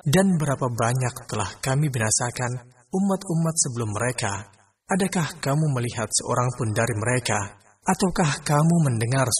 Dan berapa banyak telah kami binasakan umat-umat sebelum mereka. Adakah kamu melihat seorang pun dari mereka? Ataukah kamu mendengar